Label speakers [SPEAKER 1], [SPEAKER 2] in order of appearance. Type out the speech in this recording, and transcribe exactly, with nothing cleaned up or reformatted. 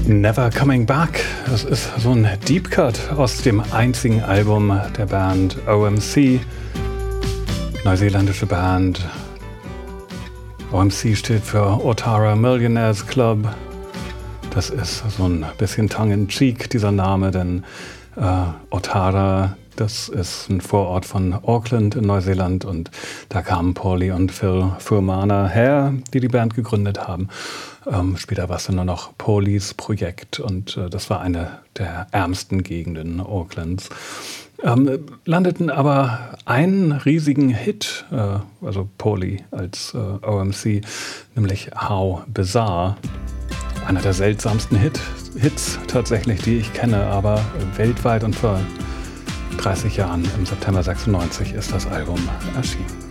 [SPEAKER 1] Never Coming Back. Das ist so ein Deep Cut aus dem einzigen Album der Band O M C. Neuseeländische Band. O M C steht für Otara Millionaires Club. Das ist so ein bisschen tongue-in-cheek, dieser Name, denn äh, Otara, das ist ein Vorort von Auckland in Neuseeland und da kamen Paulie und Phil Furmana her, die die Band gegründet haben. Ähm, später war es dann nur noch Paulies Projekt und äh, das war eine der ärmsten Gegenden Aucklands. Ähm, landeten aber einen riesigen Hit, äh, also Paulie als äh, O M C, nämlich How Bizarre. Einer der seltsamsten Hit, Hits tatsächlich, die ich kenne, aber weltweit und vor dreißig Jahren, im September sechsundneunzig, ist das Album erschienen.